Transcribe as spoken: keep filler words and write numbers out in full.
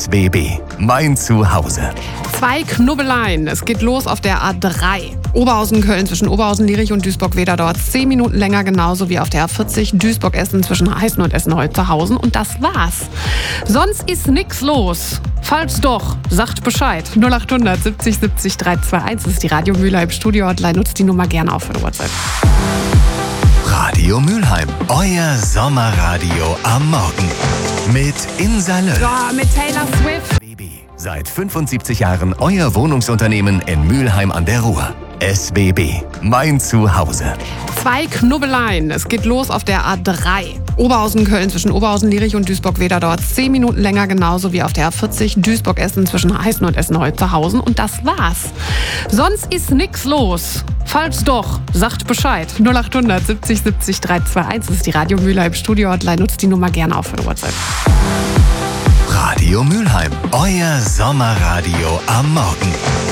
S B B, mein Zuhause. Zwei Knubbeleien. Es geht los auf der A drei. Oberhausen-Köln zwischen Oberhausen-Lierich und Duisburg-Wedau dauert zehn Minuten länger, genauso wie auf der A vierzig Duisburg-Essen zwischen Heißen und Essen-Holzerhausen. Und das war's. Sonst ist nix los. Falls doch, sagt Bescheid. null acht hundert siebzig siebzig dreihundertzweiundzwanzig ist die Radio Mülheim Studio-Hotline. Nutzt die Nummer gerne auf für WhatsApp. Radio Mülheim, euer Sommerradio am Morgen. Mit Insa Löw. Ja, mit Taylor Swift. S B B. Seit fünfundsiebzig Jahren euer Wohnungsunternehmen in Mülheim an der Ruhr. S B B, mein Zuhause. Zwei Knubbeleien. Es geht los auf der A drei. Oberhausen-Köln zwischen Oberhausen-Lierich und Duisburg-Wedau dauert zehn Minuten länger, genauso wie auf der A vierzig Duisburg-Essen zwischen Heißen und Essen-Holzerhausen. Und das war's. Sonst ist nix los. Falls doch, sagt Bescheid. null acht hundert siebzig siebzig dreihundertzweiundzwanzig ist die Radio Mülheim Studio-Hotline. Nutzt die Nummer gerne auf für WhatsApp. Radio Mülheim, euer Sommerradio am Morgen.